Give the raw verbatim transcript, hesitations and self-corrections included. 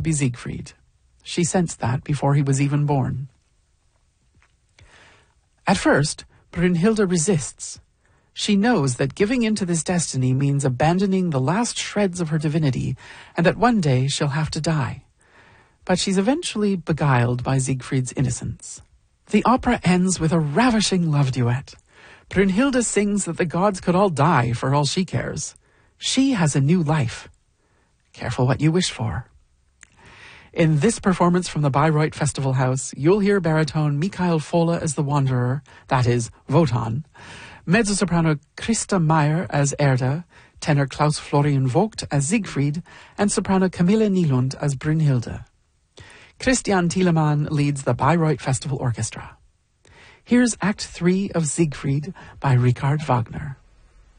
be Siegfried. She sensed that before he was even born. At first, Brünnhilde resists. She knows that giving in to this destiny means abandoning the last shreds of her divinity, and that one day she'll have to die. But she's eventually beguiled by Siegfried's innocence. The opera ends with a ravishing love duet. Brünnhilde sings that the gods could all die for all she cares. She has a new life. Careful what you wish for. In this performance from the Bayreuth Festival House, you'll hear baritone Michael Fohle as the Wanderer, that is, Wotan, mezzo-soprano Christa Meyer as Erda, tenor Klaus Florian Vogt as Siegfried, and soprano Camilla Nylund as Brünnhilde. Christian Thielemann leads the Bayreuth Festival Orchestra. Here's Act three of Siegfried by Richard Wagner.